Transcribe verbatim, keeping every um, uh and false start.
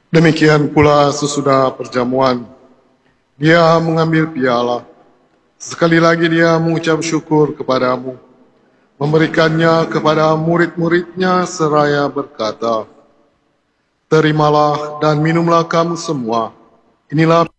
Demikian pula sesudah perjamuan, dia mengambil piala. Sekali lagi dia mengucap syukur kepadamu, memberikannya kepada murid-muridnya seraya berkata, "Terimalah dan minumlah kamu semua. Inilah